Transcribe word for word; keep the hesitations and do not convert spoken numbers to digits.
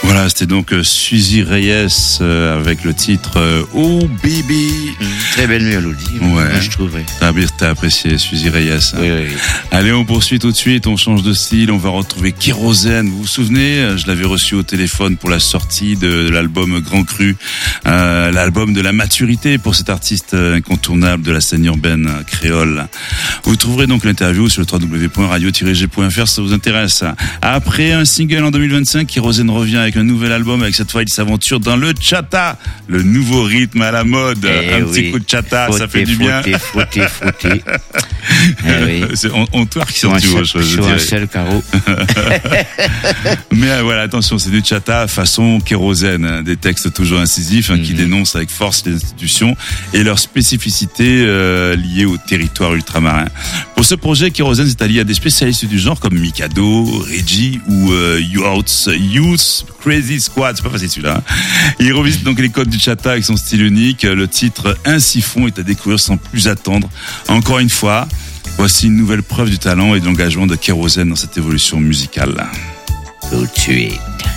Voilà, c'était donc euh, Suzy Reyes euh, avec le titre euh, Oh Baby. Mmh, très belle mélodie, Ouais. moi je trouve. Ouais. T'as, t'as apprécié Suzy Reyes. Hein. Oui, oui, oui. Allez, on poursuit tout de suite, on change de style, on va retrouver Kérosène. Vous vous souvenez, je l'avais reçu au téléphone pour la sortie de, de l'album Grand Cru, euh, l'album de la maturité pour cet artiste incontournable de la scène urbaine créole. Vous trouverez donc l'interview sur le w w w point radio tiret g point f r si ça vous intéresse. Après un single en deux mille vingt-cinq, Kérosène revient avec un nouvel album, avec cette fois il s'aventure dans le chata, le nouveau rythme à la mode. Eh un oui. petit coup de chata, Frotter, ça fait du bien. Frotter, frotter, frotter. Eh oui. C'est, on, on twerk Sur sur un tu vois, seul, je sur un dirais. seul carreau. Mais euh, voilà, attention, c'est du chata façon Kérosène, hein, des textes toujours incisifs hein, mm-hmm. qui dénoncent avec force les institutions et leurs spécificités euh, liées au territoire ultramarin. Pour ce projet, Kérosène s'est allié à des spécialistes du genre comme Mikado, Reggie ou euh, Youth, Youth Crazy Squad, c'est pas facile celui-là. Hein. Il revisite donc les codes du chata avec son style unique. Le titre Un siphon est à découvrir sans plus attendre. Encore une fois, voici une nouvelle preuve du talent et de l'engagement de Kérosène dans cette évolution musicale. Tout de suite.